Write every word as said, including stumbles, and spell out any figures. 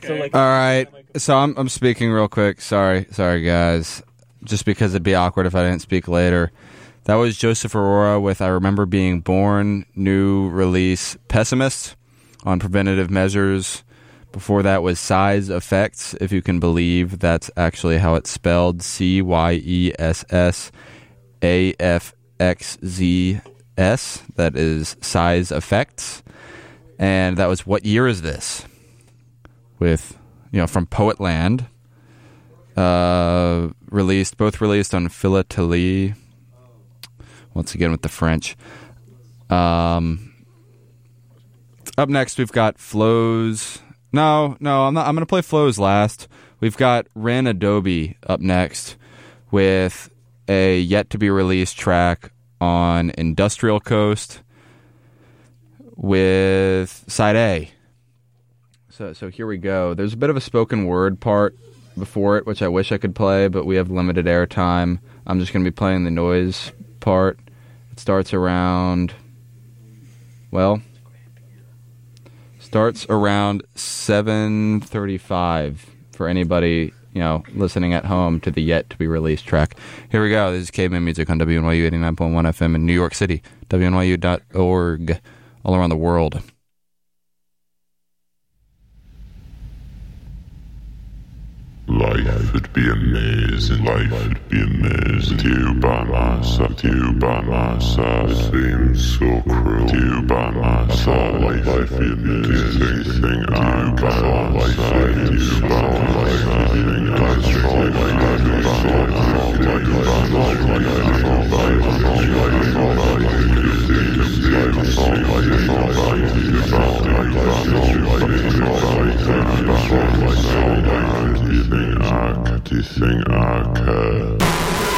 So like, all right. So I'm I'm speaking real quick. Sorry, sorry guys. Just because it'd be awkward if I didn't speak later. That was Joseph Aurora with "I Remember Being Born," new release Pessimist on Preventative Measures. Before that was Size Effects, if you can believe that's actually how it's spelled, C Y E S S A F X Z S. That is Size Effects. And that was What Year Is This? With, you know, from Poetland. Uh, released, both released on Philately. Once again with the French. Um, up next we've got Flows. No, no, I'm not. I'm going to play Flows last. We've got Ren Adobe up next with a yet-to-be-released track on Industrial Coast with Side A. So, so here we go. There's a bit of a spoken word part before it, which I wish I could play, but we have limited airtime. I'm just going to be playing the noise part. It starts around, well... starts around seven thirty-five for anybody, you know, listening at home to the yet-to-be-released track. Here we go. This is Caveman Music on W N Y U eighty-nine point one F M in New York City, W N Y U dot org, all around the world. Life would be amazing, life would be amazing. With you by my side, with you by my side. It seems so cruel. With you by my side, life would be amazing. Everything I got, life with you by my side. Everything I try, life with you by my side. Life by my side, life by my side. Do you think I care?